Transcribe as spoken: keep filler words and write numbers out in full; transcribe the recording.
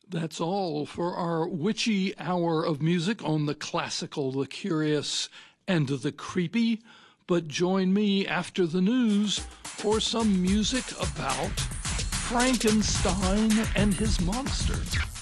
That's all for our witchy hour of music on the classical, the curious, and the creepy. But join me after the news for some music about Frankenstein and his monster.